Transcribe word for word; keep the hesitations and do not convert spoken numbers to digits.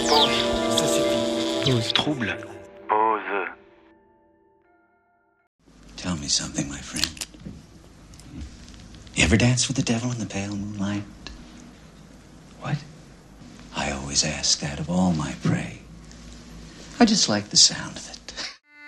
Ça suffit. Pause. Trouble. Pause. Tell me something, my friend. You ever dance with the devil in the pale moonlight? What? I always ask that of all my prey. I just like the sound of it.